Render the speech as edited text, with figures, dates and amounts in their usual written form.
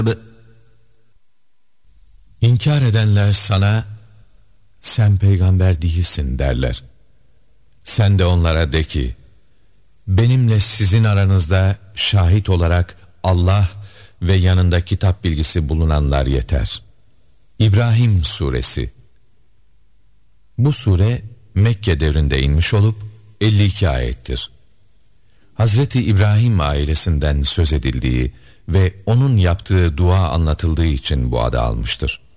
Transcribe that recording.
İnkar edenler sana, sen peygamber değilsin derler. Sen de onlara de ki, benimle sizin aranızda şahit olarak Allah ve yanında kitap bilgisi bulunanlar yeter. İbrahim Suresi. Bu sure Mekke devrinde inmiş olup 52 ayettir. Hazreti İbrahim ailesinden söz edildiği ve onun yaptığı dua anlatıldığı için bu adı almıştır.